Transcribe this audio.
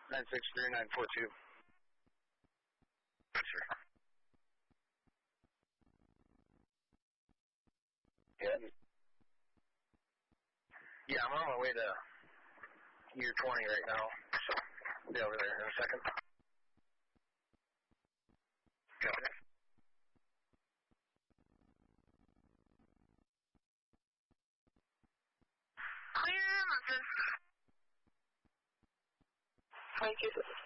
963-942. Sure. Yeah, I'm on my way to year 20 right now, so I'll be over there in a second. Copy. Clear, London. 22.